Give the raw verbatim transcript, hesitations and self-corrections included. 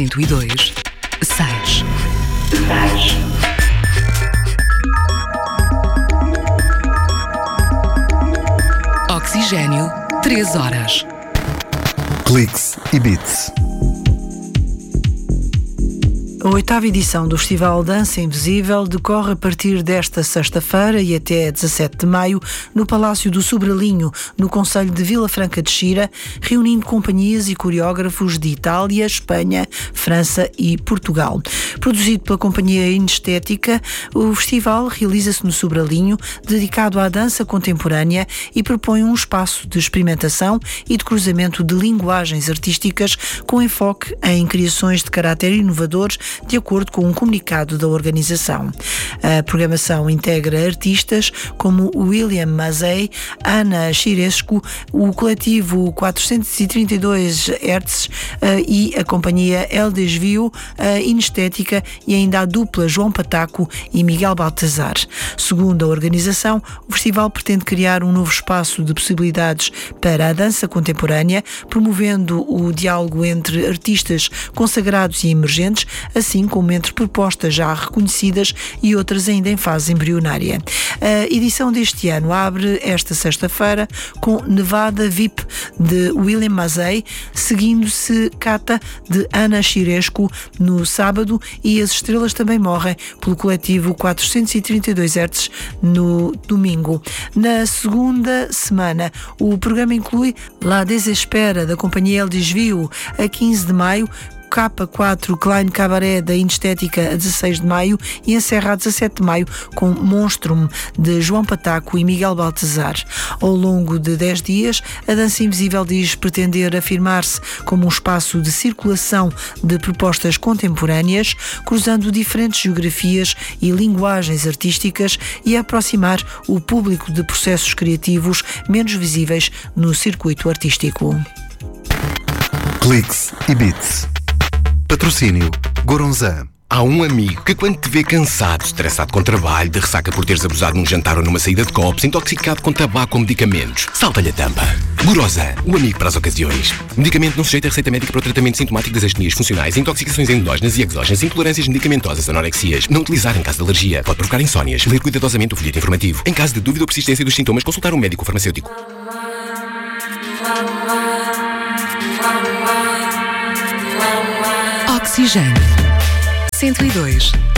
cento e dois, seis. Oxigênio, três horas. Cliques e Beats. A oitava edição do Festival Dança Invisível decorre a partir desta sexta-feira e até dezassete de maio no Palácio do Sobralinho, no concelho de Vila Franca de Xira, reunindo companhias e coreógrafos de Itália, Espanha, França e Portugal. Produzido pela Companhia Inestética, o festival realiza-se no Sobralinho, dedicado à dança contemporânea e propõe um espaço de experimentação e de cruzamento de linguagens artísticas com enfoque em criações de caráter inovador, de acordo com um comunicado da organização. A programação integra artistas como William Mazei, Ana Chirescu, o coletivo quatrocentos e trinta e dois hertz e a companhia El Desvio, a Inestética e ainda a dupla João Pataco e Miguel Baltazar. Segundo a organização, o festival pretende criar um novo espaço de possibilidades para a dança contemporânea, promovendo o diálogo entre artistas consagrados e emergentes, assim como entre propostas já reconhecidas e outras ainda em fase embrionária. A edição deste ano abre esta sexta-feira com Nevada V I P de William Mazei, seguindo-se Cata de Ana Chirescu no sábado e As Estrelas Também Morrem pelo coletivo quatrocentos e trinta e dois hertz no domingo. Na segunda semana, o programa inclui La Desespera da companhia El Desvio a quinze de maio, K quatro Klein Cabaret da Inestética a dezasseis de maio e encerra a dezassete de maio com Monstrum de João Pataco e Miguel Baltazar. Ao longo de dez dias, a Dança Invisível diz pretender afirmar-se como um espaço de circulação de propostas contemporâneas, cruzando diferentes geografias e linguagens artísticas e a aproximar o público de processos criativos menos visíveis no circuito artístico. Cliques e Beats. Patrocínio Goronzan. Há um amigo que quando te vê cansado, estressado com trabalho, de ressaca por teres abusado num jantar ou numa saída de copos, intoxicado com tabaco ou medicamentos, salta-lhe a tampa. Goronzan, o amigo para as ocasiões. Medicamento não sujeito a receita médica para o tratamento sintomático das astenias funcionais, intoxicações endógenas e exógenas, intolerâncias medicamentosas, anorexias. Não utilizar em caso de alergia. Pode provocar insónias. Ler cuidadosamente o folheto informativo. Em caso de dúvida ou persistência dos sintomas, consultar um médico farmacêutico. Oxigênio, cento e dois,